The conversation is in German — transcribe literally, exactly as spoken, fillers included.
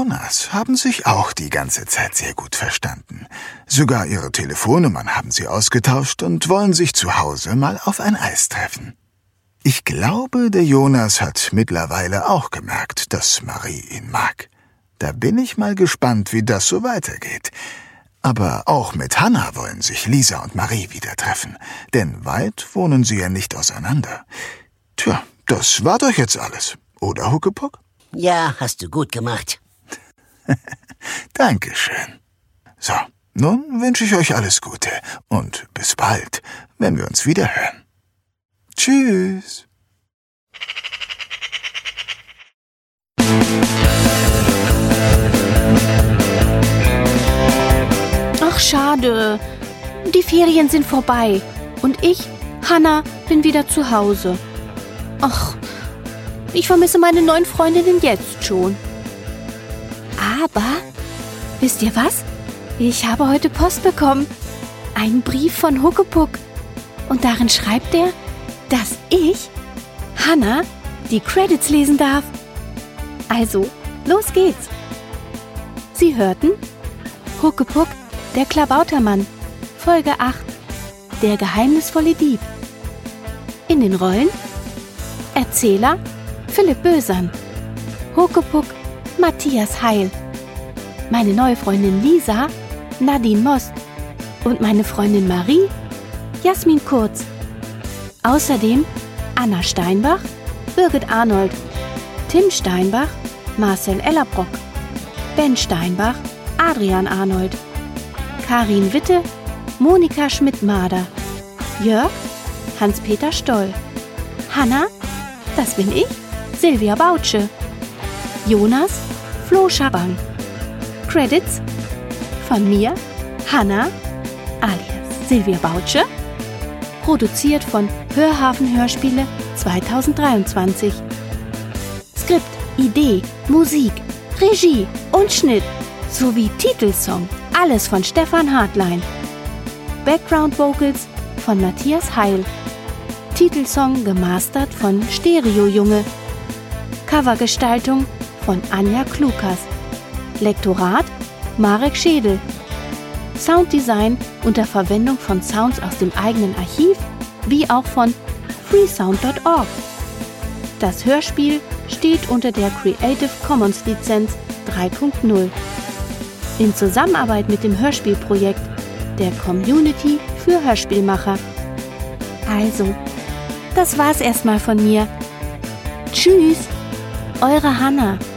Jonas haben sich auch die ganze Zeit sehr gut verstanden. Sogar ihre Telefonnummern haben sie ausgetauscht und wollen sich zu Hause mal auf ein Eis treffen. Ich glaube, der Jonas hat mittlerweile auch gemerkt, dass Marie ihn mag. Da bin ich mal gespannt, wie das so weitergeht. Aber auch mit Hannah wollen sich Lisa und Marie wieder treffen, denn weit wohnen sie ja nicht auseinander. Tja, das war doch jetzt alles, oder Huckepuck? Ja, hast du gut gemacht. Dankeschön. So, nun wünsche ich euch alles Gute und bis bald, wenn wir uns wieder hören. Tschüss. Ach, schade. Die Ferien sind vorbei. Und ich, Hannah, bin wieder zu Hause. Ach, ich vermisse meine neuen Freundinnen jetzt schon. Aber, wisst ihr was? Ich habe heute Post bekommen. Einen Brief von Huckepuck. Und darin schreibt er, dass ich, Hannah, die Credits lesen darf. Also, los geht's. Sie hörten Huckepuck, der Klabautermann, Folge acht, der geheimnisvolle Dieb. In den Rollen Erzähler Philipp Bösern, Huckepuck Matthias Heil, meine neue Freundin Lisa Nadine Most und meine Freundin Marie Jasmin Kurz. Außerdem Anna Steinbach, Birgit Arnold, Tim Steinbach, Marcel Ellerbrock, Ben Steinbach, Adrian Arnold, Karin Witte, Monika Schmidt-Mader, Jörg, Hans-Peter Stoll, Hannah, das bin ich, Silvia Bautsche, Jonas, Flo Schabang. Credits von mir, Hannah, alias Silvia Bautsche, produziert von Hörhafen Hörspiele zweitausenddreiundzwanzig. Skript, Idee, Musik, Regie und Schnitt sowie Titelsong, alles von Stefan Hartlein. Background Vocals von Matthias Heil. Titelsong gemastert von Stereo Junge. Covergestaltung von Anja Klukas. Lektorat Marek Schädel. Sounddesign unter Verwendung von Sounds aus dem eigenen Archiv wie auch von freesound punkt org. Das Hörspiel steht unter der Creative Commons Lizenz drei Punkt null. In Zusammenarbeit mit dem Hörspielprojekt der Community für Hörspielmacher. Also, das war's erstmal von mir. Tschüss, eure Hannah.